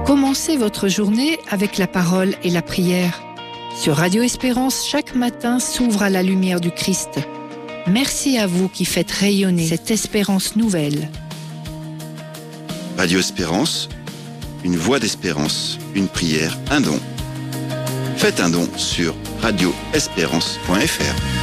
Commencez votre journée avec la parole et la prière. Sur Radio Espérance, chaque matin s'ouvre à la lumière du Christ. Merci à vous qui faites rayonner cette espérance nouvelle. Radio Espérance, une voix d'espérance, une prière, un don. Faites un don sur radioespérance.fr.